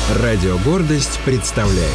Радио «Гордость» представляет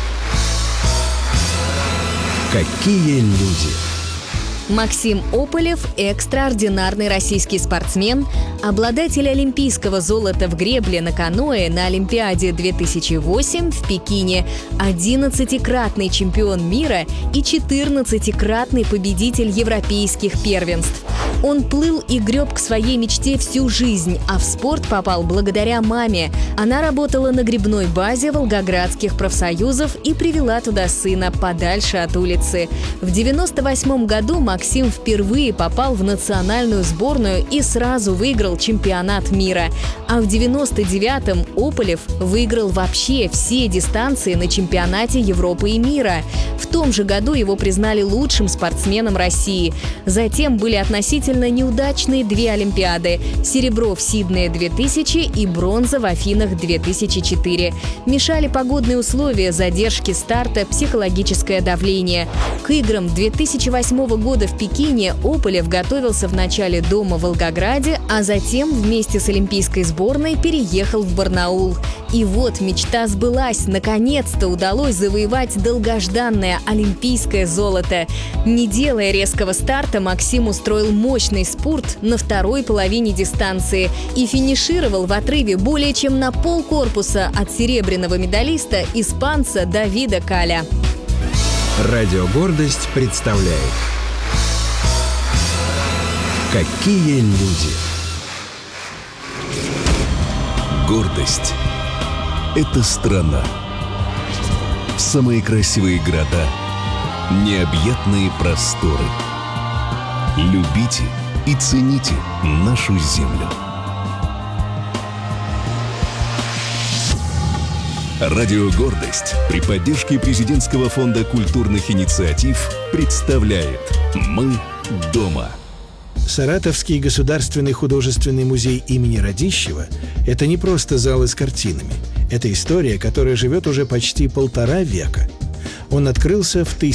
«Какие люди». Максим Ополев – экстраординарный российский спортсмен, обладатель олимпийского золота в гребле на каноэ на Олимпиаде 2008 в Пекине, 11-кратный чемпион мира и 14-кратный победитель европейских первенств. Он плыл и греб к своей мечте всю жизнь, а в спорт попал благодаря маме. Она работала на гребной базе волгоградских профсоюзов и привела туда сына подальше от улицы. В 1998 году Максим впервые попал в национальную сборную и сразу выиграл чемпионат мира. А в 1999-м Ополев выиграл вообще все дистанции на чемпионате Европы и мира. В том же году его признали лучшим спортсменом России. Затем были относительно неудачные две Олимпиады – серебро в Сиднее 2000 и бронза в Афинах 2004. Мешали погодные условия, задержки старта, психологическое давление. К играм 2008 года в Пекине Ополев готовился вначале дома в Волгограде, а затем вместе с олимпийской сборной переехал в Барнаул. И вот мечта сбылась. Наконец-то удалось завоевать долгожданное олимпийское золото. Не делая резкого старта, Максим устроил мощный спурт на второй половине дистанции и финишировал в отрыве более чем на полкорпуса от серебряного медалиста испанца Давида Каля. Радио «Гордость» представляет «Какие люди». Гордость – это страна. Самые красивые города, необъятные просторы. Любите и цените нашу землю. Радио «Гордость» при поддержке Президентского фонда культурных инициатив представляет «Мы дома». Саратовский государственный художественный музей имени Радищева – это не просто залы с картинами. Это история, которая живет уже почти 1,5 века. Он открылся в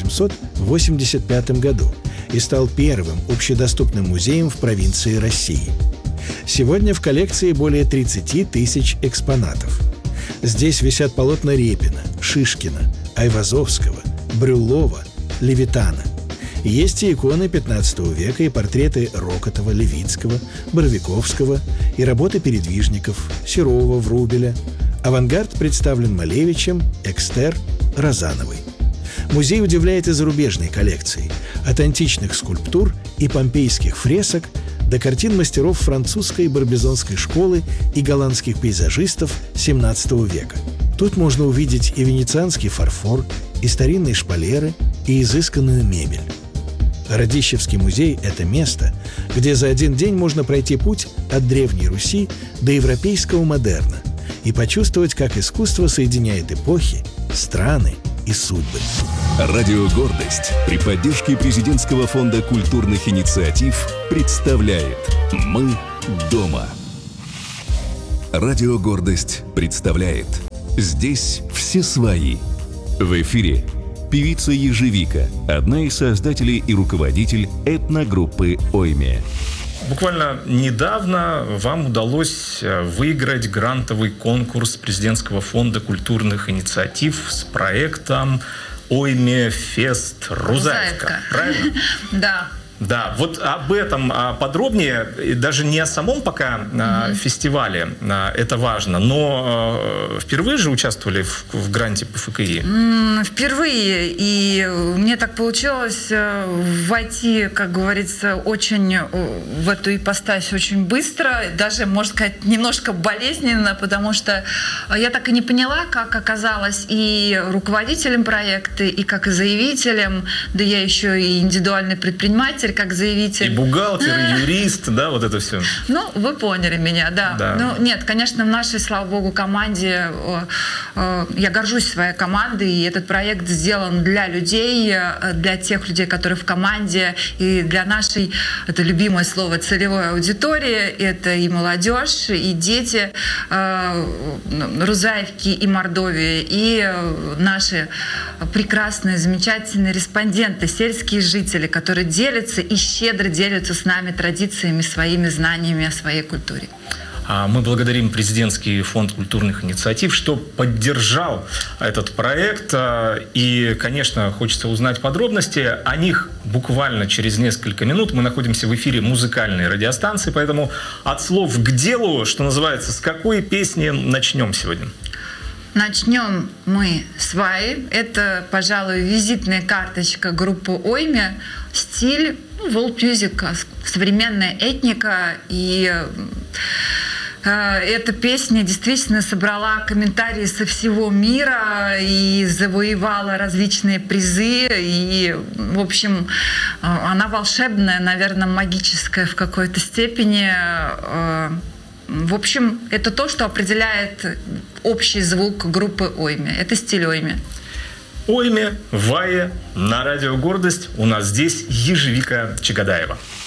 1885 году и стал первым общедоступным музеем в провинции России. Сегодня в коллекции более 30 тысяч экспонатов. Здесь висят полотна Репина, Шишкина, Айвазовского, Брюллова, Левитана. Есть и иконы 15 века, и портреты Рокотова, Левицкого, Боровиковского, и работы передвижников Серова, Врубеля. Авангард представлен Малевичем, Экстер, Розановой. Музей удивляет и зарубежной коллекцией. От античных скульптур и помпейских фресок до картин мастеров французской и барбизонской школы и голландских пейзажистов XVII века. Тут можно увидеть и венецианский фарфор, и старинные шпалеры, и изысканную мебель. Радищевский музей – это место, где за один день можно пройти путь от Древней Руси до европейского модерна и почувствовать, как искусство соединяет эпохи, страны и судьбы. Радио «Гордость» при поддержке Президентского фонда культурных инициатив представляет «Мы дома». Радио «Гордость» представляет «Здесь все свои». В эфире певица Ежевика, одна из создателей и руководитель этногруппы «Ойме». Буквально недавно вам удалось выиграть грантовый конкурс Президентского фонда культурных инициатив с проектом «Ойме Фест Рузаевка». Правильно? Да. Да, вот об этом подробнее, даже не о самом пока фестивале, это важно, но впервые же участвовали в гранте ПФКИ? Впервые, и мне так получилось войти, как говорится, очень в эту ипостась очень быстро, даже, можно сказать, немножко болезненно, потому что я так и не поняла, как оказалась и руководителем проекта, и как и заявителем, да я еще и индивидуальный предприниматель, как заявитель. И бухгалтер, и юрист, да, вот это все. Ну, вы поняли меня, да. Ну, нет, конечно, в нашей, слава богу, команде, я горжусь своей командой, и этот проект сделан для людей, для тех людей, которые в команде, и для нашей, это любимое слово, целевой аудитории, это и молодежь, и дети Рузаевки и Мордовии, и наши прекрасные, замечательные респонденты, сельские жители, которые делятся и щедро делятся с нами традициями, своими знаниями о своей культуре. Мы благодарим президентский фонд культурных инициатив, что поддержал этот проект. И, конечно, хочется узнать подробности о них буквально через несколько минут. Мы находимся в эфире музыкальной радиостанции, поэтому от слов к делу, что называется, с какой песни начнем сегодня? Начнем мы с «Ваи». Это, пожалуй, визитная карточка группы «Ойме». Стиль world music, современная этника. И эта песня действительно собрала комментарии со всего мира и завоевала различные призы. И, в общем, она волшебная, наверное, магическая в какой-то степени. В общем, это то, что определяет общий звук группы «Ойме». Это стиль «Ойме». «Ойме», «Ваи» на радио «Гордость». У нас здесь Ежевика Чагадаева.